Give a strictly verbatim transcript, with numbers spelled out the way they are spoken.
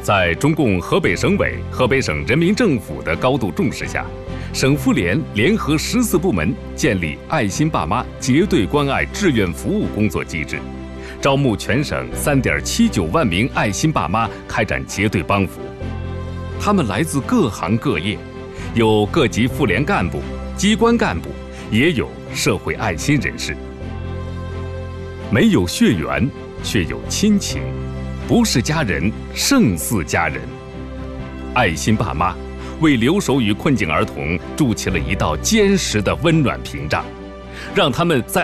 在中共河北省委、河北省人民政府的高度重视下，省妇联联合十四部门建立爱心爸妈结对关爱志愿服务工作机制，招募全省三点七九万名爱心爸妈开展结对帮扶。他们来自各行各业，有各级妇联干部、机关干部，也有社会爱心人士。没有血缘，却有亲情。不是家人，胜似家人。爱心爸妈为留守与困境儿童筑起了一道坚实的温暖屏障，让他们在